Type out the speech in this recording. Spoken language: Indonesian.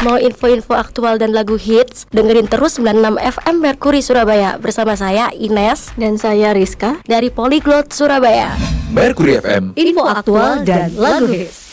Mau info-info aktual dan lagu hits? Dengerin terus 96 FM Merkuri Surabaya. Bersama saya Ines dan saya Rizka dari Polyglot Surabaya. Merkuri FM, info aktual dan lagu hits.